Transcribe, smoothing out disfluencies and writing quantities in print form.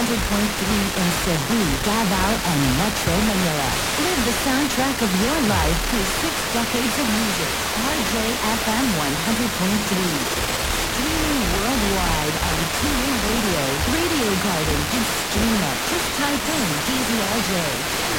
in Cebu, Davao, and Metro Manila. Live the soundtrack of your life through 6 decades of music. RJFM 100.3. Streaming worldwide on TuneIn Radio, Radio Garden, and Streamer. Just type in DZRJ.